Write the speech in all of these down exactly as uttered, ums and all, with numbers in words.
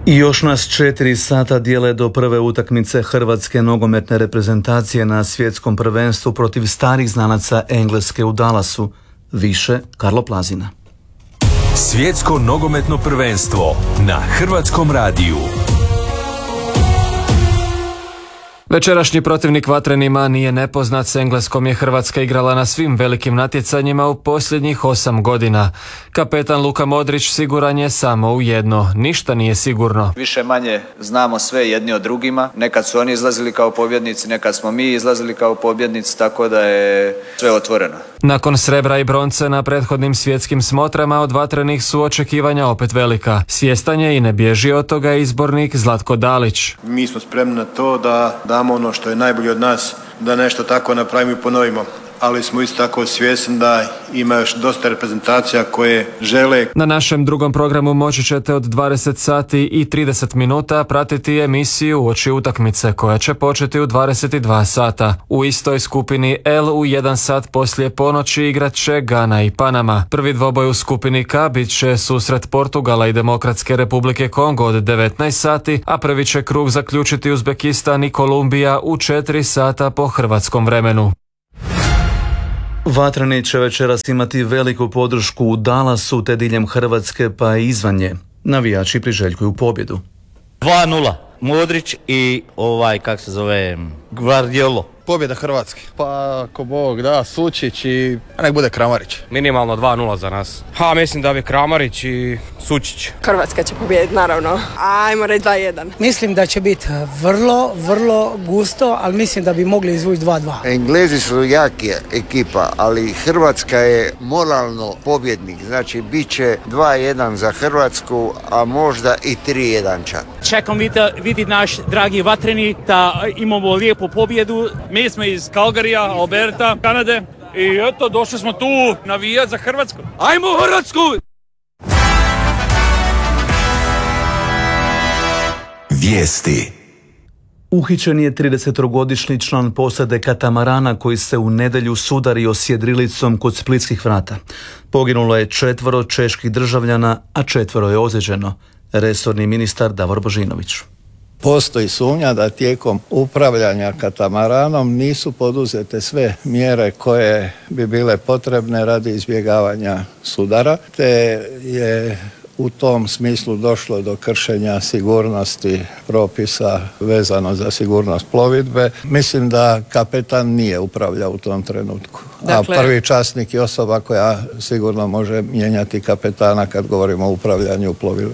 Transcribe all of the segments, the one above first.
I još nas četiri sata dijele do prve utakmice hrvatske nogometne reprezentacije na svjetskom prvenstvu protiv starih znanaca Engleske u Dallasu. Više Karlo Plazina. Svjetsko nogometno prvenstvo na Hrvatskom radiju. Večerašnji protivnik vatrenima nije nepoznat. S Engleskom je Hrvatska igrala na svim velikim natjecanjima u posljednjih osam godina. Kapetan Luka Modrić siguran je samo u jedno: ništa nije sigurno. Više manje znamo sve jedni od drugima. Nekad su oni izlazili kao pobjednici, nekad smo mi izlazili kao pobjednici, tako da je sve otvoreno. Nakon srebra i bronce na prethodnim svjetskim smotrama od vatrenih su očekivanja opet velika. Svjestan je i ne bježi od toga izbornik Zlatko Dalić. Mi smo spremni na to da damo ono što je najbolje od nas, da nešto tako napravimo i ponovimo. Ali smo isto tako svjesni da ima još dosta reprezentacija koje žele. Na našem drugom programu moći ćete od dvadeset sati i trideset minuta pratiti emisiju Uoči utakmice koja će početi u dvadeset dva sata. U istoj skupini L u jedan sat poslije ponoći igrat će Gana i Panama. Prvi dvoboj u skupini K bit će susret Portugala i Demokratske Republike Kongo od devetnaest sati, a prvi će krug zaključiti Uzbekistan i Kolumbija u četiri sata po hrvatskom vremenu. Vatreni će večeras imati veliku podršku u Dallasu te diljem Hrvatske pa i izvan nje. Navijači priželjkuju pobjedu. dva nula. Modrić i ovaj, kak se zove, Gvardiolo. Pobjeda Hrvatske. Pa ako Bog da, Sučić i nek bude Kramarić. Minimalno dva nula za nas. Ha, mislim da bi Kramarić i Sučić. Hrvatska će pobijediti, naravno. Ajmo reći dva jedan. Mislim da će biti vrlo, vrlo gusto, ali mislim da bi mogli izvući dva dva. Englezi su jaki ekipa, ali Hrvatska je moralno pobjednik. Znači, bit će dva jedan za Hrvatsku, a možda i tri jedan čak. Čekam vidjeti naš dragi vatreni da imamo lijepu pobjedu. Mi smo iz Calgaryja, Alberta, Kanade i eto, došli smo tu navijati za Hrvatsku. Ajmo Hrvatsku! Vijesti. Uhićen je tridesetogodišnji član posade katamarana koji se u nedjelju sudario s jedrilicom kod Splitskih vrata. Poginulo je četvero čeških državljana, a četvero je ozlijeđeno. Resorni ministar Davor Božinović. Postoji sumnja da tijekom upravljanja katamaranom nisu poduzete sve mjere koje bi bile potrebne radi izbjegavanja sudara, te je u tom smislu došlo do kršenja sigurnosti propisa vezano za sigurnost plovidbe. Mislim da kapetan nije upravljao u tom trenutku. Dakle, a prvi časnik je osoba koja sigurno može mijenjati kapetana kad govorimo o upravljanju plovidbom.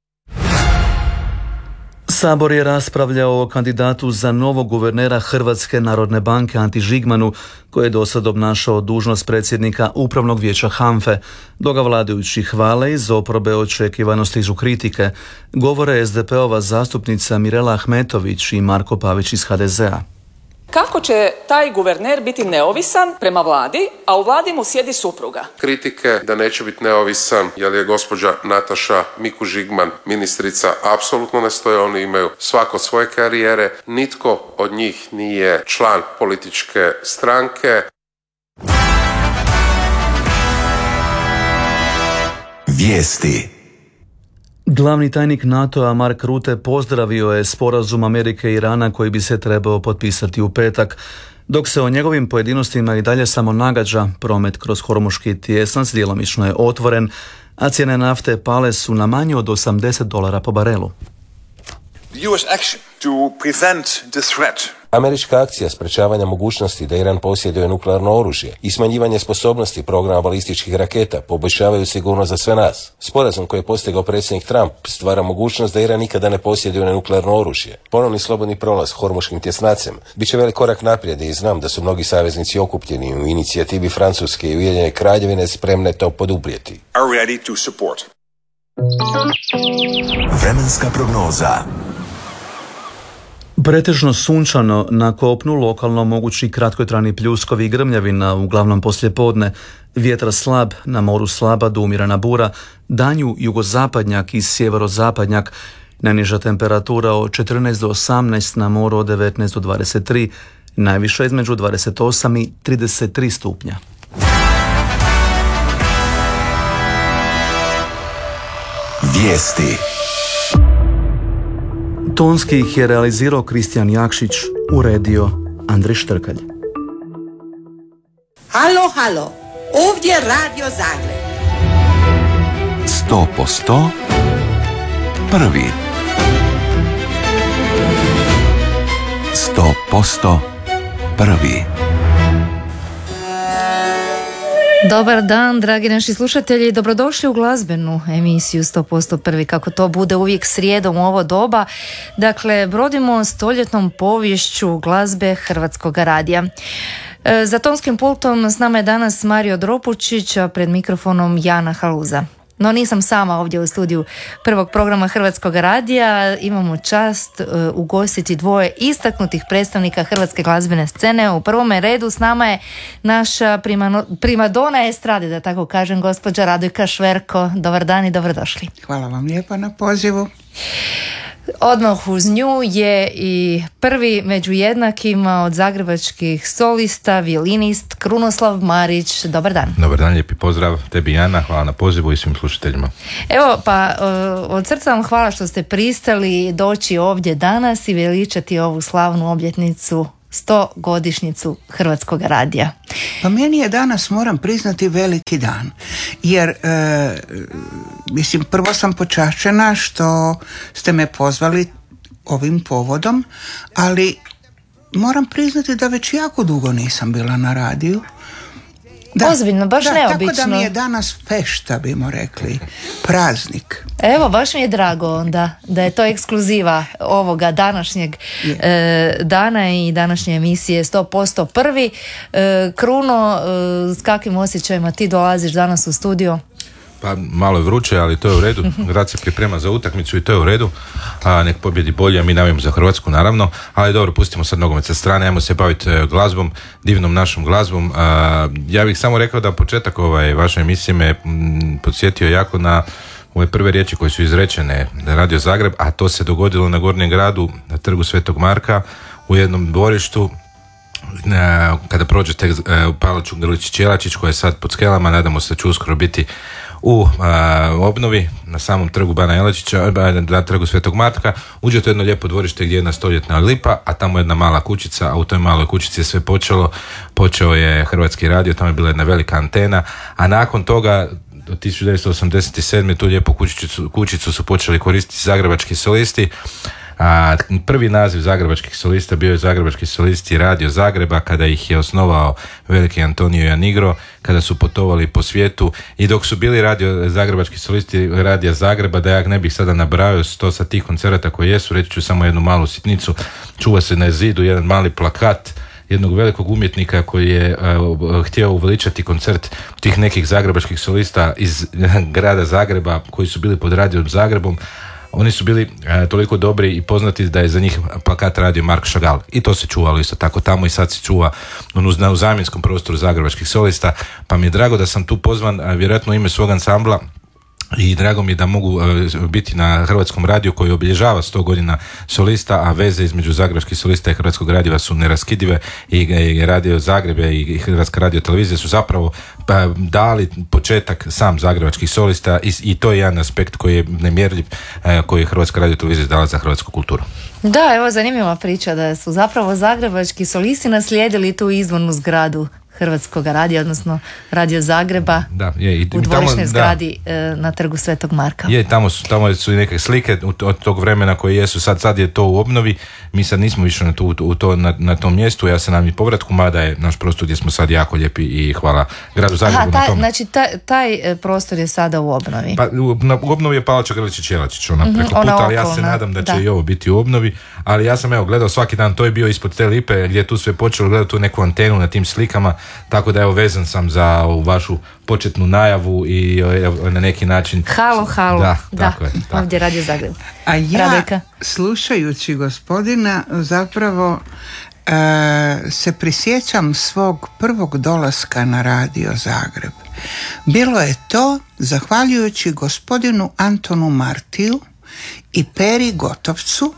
Sabor je raspravljao o kandidatu za novog guvernera Hrvatske narodne banke Anti Žigmanu, koji je dosad obnašao dužnost predsjednika Upravnog vijeća HANFE. Dok ga vladajući hvale, iz oporbe očekivano stižu kritike. Govore es de pe-ova zastupnica Mirela Ahmetović i Marko Pavić iz ha de ze a. Kako će taj guverner biti neovisan prema vladi, a u vladi mu sjedi supruga? Kritike da neće biti neovisan jer je gospođa Nataša Miku Žigman ministrica apsolutno ne stoje. Oni imaju svako svoje karijere. Nitko od njih nije član političke stranke. Vijesti. Glavni tajnik NATO-a Mark Rutte pozdravio je sporazum Amerike i Irana koji bi se trebao potpisati u petak. Dok se o njegovim pojedinostima i dalje samo nagađa, promet kroz Hormuški tjesnac djelomično je otvoren, a cijene nafte pale su na manje od osamdeset dolara po barelu. U S action to prevent the threat. Američka akcija sprečavanja mogućnosti da Iran posjeduje nuklearno oružje i smanjivanje sposobnosti programa balističkih raketa poboljšavaju sigurnost za sve nas. Sporazum koji je postigao predsjednik Trump stvara mogućnost da Iran nikada ne posjeduje nuklearno oružje. Ponovni slobodni prolaz Hormuškim tjesnacem bit će velik korak naprijed i znam da su mnogi saveznici okupljeni u inicijativi Francuske i Ujedinjene Kraljevine spremne to poduprijeti. Vremenska prognoza. Pretežno sunčano, na kopnu lokalno mogući kratkotrajni pljuskovi i grmljavina, uglavnom poslijepodne. Vjetar slab, na moru slaba do umjerena bura, danju jugozapadnjak i sjeverozapadnjak. Najniža temperatura od četrnaest do osamnaest, na moru od devetnaest do dvadeset tri, najviša između dvadeset osam i trideset tri stupnja. Vijesti. Tonski ih je realizirao Kristijan Jakšić, uredio Andrej Štrkalj. Halo, halo, ovdje Radio Zagreb. Sto po sto prvi. Sto posto prvi. Dobar dan, dragi naši slušatelji, dobrodošli u glazbenu emisiju sto posto prvi, kako to bude uvijek srijedom u ovo doba. Dakle, brodimo stoljetnom poviješću glazbe Hrvatskog radija. E, za tonskim pultom s nama je danas Mario Dropučić, a pred mikrofonom Jana Haluza. No nisam sama ovdje u studiju prvog programa Hrvatskog radija. Imamo čast uh, ugostiti dvoje istaknutih predstavnika hrvatske glazbene scene. U prvome redu s nama je naša primano, primadona estrade, da tako kažem, gospođa Radojka Šverko. Dobar dan i dobrodošli. Hvala vam lijepa na pozivu. Odmah uz nju je i prvi među jednakima od zagrebačkih solista, violinist Krunoslav Marić. Dobar dan. Dobar dan, lijepi pozdrav tebi, Jana, hvala na pozivu i svim slušateljima. Evo, pa od srca vam hvala što ste pristali doći ovdje danas i veličati ovu slavnu obljetnicu, sto godišnjicu Hrvatskog radija. Pa meni je danas, moram priznati, veliki dan. Jer, e, mislim, prvo sam počašćena što ste me pozvali ovim povodom, ali moram priznati da već jako dugo nisam bila na radiju. Da, ozbiljno, baš da, neobično. Tako da mi je danas fešta, bimo rekli, praznik. Evo, baš mi je drago onda da je to ekskluziva ovoga današnjeg e, dana i današnje emisije sto posto prvi. E, Kruno, e, s kakvim osjećajima ti dolaziš danas u studio? Pa malo je vruće, ali to je u redu. Grad se priprema za utakmicu i to je u redu. A, nek pobjedi bolje, a mi navijamo za Hrvatsku naravno. Ali dobro, pustimo sad nogomet sa strane, ajmo se baviti glazbom, divnom našom glazbom. A, ja bih samo rekao da početak ovaj, vaše emisije me m, podsjetio jako na ove prve riječi koje su izrečene na Radio Zagreb, a to se dogodilo na Gornjem gradu, na trgu Svetog Marka, u jednom dvorištu. Kada prođete u Palaču Grlić-Ćelačić koja je sad pod skelama, nadamo se da će uskoro biti u a, obnovi na samom trgu Bana Jelačića, na trgu Svetog Marka, uđete u jedno lijepo dvorište gdje je jedna stoljetna lipa, a tamo jedna mala kućica, a u toj maloj kućici je sve počelo. Počeo je Hrvatski radio, tamo je bila jedna velika antena, a nakon toga do tisuću devetsto osamdeset sedme tu lijepu kućicu, kućicu su počeli koristiti zagrebački solisti. A prvi naziv zagrebačkih solista bio je Zagrebački solisti Radio Zagreba, kada ih je osnovao veliki Antonio Janigro, kada su putovali po svijetu i dok su bili radio, zagrebački solisti Radija Zagreba, da ja ne bih sada nabrajao sto sa tih koncerata koji jesu, reći ću samo jednu malu sitnicu. Čuva se na zidu jedan mali plakat jednog velikog umjetnika koji je uh, htio uveličati koncert tih nekih zagrebačkih solista iz grada Zagreba koji su bili pod Radijom Zagrebom. Oni su bili e, toliko dobri i poznati da je za njih plakat radio Mark Chagall. I to se čuvalo isto tako tamo i sad se čuva u, u zamjenskom prostoru zagrebačkih solista. Pa mi je drago da sam tu pozvan, a, vjerojatno u ime svog ansambla, i drago mi je da mogu uh, biti na Hrvatskom radiju koji obilježava sto godina solista, a veze između zagrebačkih solista i Hrvatskog radija su neraskidive i, i Radio Zagrebe i Hrvatska radio televizija su zapravo pa, dali početak sam zagrebačkih solista i, i to je jedan aspekt koji je nemjerljiv, uh, koji je Hrvatska radio televizija dala za hrvatsku kulturu. Da, evo zanimljiva priča da su zapravo zagrebački solisti naslijedili tu izvornu zgradu Hrvatskog radija, odnosno Radio Zagreba, da, je, i, u dvorišnoj tamo, zgradi da. Na trgu Svetog Marka. Je, tamo su, tamo su i neke slike od tog vremena koje jesu, sad, sad je to u obnovi, mi sad nismo više na, tu, u to, na, na tom mjestu, ja se nam i povratku, mada je naš prostor gdje smo sad jako lijepi i hvala Gradu Zagrebu. Aha, taj, na tome. Znači taj, taj prostor je sada u obnovi. Pa, u, na, u obnovi je Palača Grlić-Ćelačić, ona mm-hmm, preko puta, ona ali ja se okolna. nadam da će da. i ovo biti u obnovi, ali ja sam evo gledao svaki dan, to je bio ispod te lipe gdje je tu sve počelo, gledao tu neku antenu na tim slikama, tako da evo vezan sam za ovu vašu početnu najavu i na neki način... Halo, halo. Da, da. tako je. Tako. Ovdje Radio Zagreb. A ja, Radojka, slušajući gospodina, zapravo e, se prisjećam svog prvog dolaska na Radio Zagreb. Bilo je to zahvaljujući gospodinu Antonu Martiju i Peri Gotovcu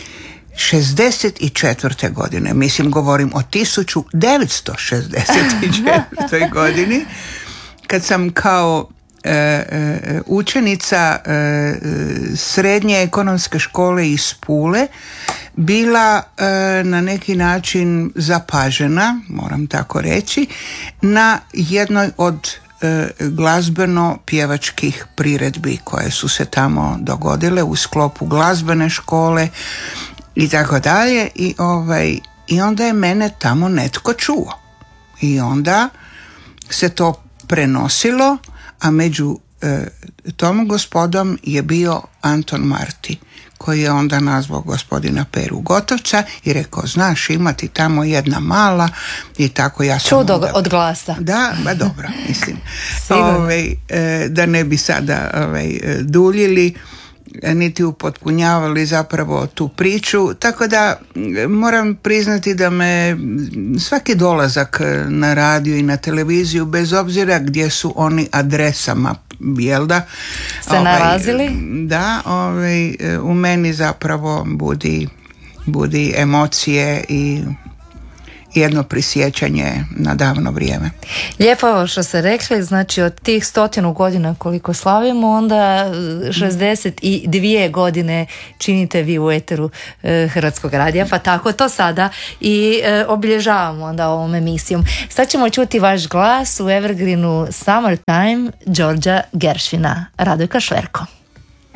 šezdeset četvrte godine, mislim govorim o tisuću devetsto šezdeset četvrtoj godini, kad sam kao učenica srednje ekonomske škole iz Pule bila na neki način zapažena, moram tako reći, na jednoj od glazbeno-pjevačkih priredbi koje su se tamo dogodile u sklopu glazbene škole i tako dalje. I ovaj, i onda je mene tamo netko čuo. I onda se to prenosilo, a među e, tom gospodom je bio Anton Marti, koji je onda nazvao gospodina Peru Gotovca i rekao, znaš, imati tamo jedna mala i tako ja sam... Čudo onda... od glasa. Da, ba dobro, mislim. Ove, e, da ne bi sada ove, duljili, niti upotpunjavali zapravo tu priču, tako da moram priznati da me svaki dolazak na radio i na televiziju, bez obzira gdje su oni adresama, jel da? Se nalazili? Da, ovaj, u meni zapravo budi, budi emocije i jedno prisjećanje na davno vrijeme. Lijepo ovo što ste rekli, znači od tih stotinu godina koliko slavimo, onda šezdeset dvije godine činite vi u eteru e, Hrvatskog radija, pa tako to sada i e, obilježavamo onda ovom emisijom. Sad ćemo čuti vaš glas u Evergreenu Summertime Đorđa Gershvina. Radojka Šverko.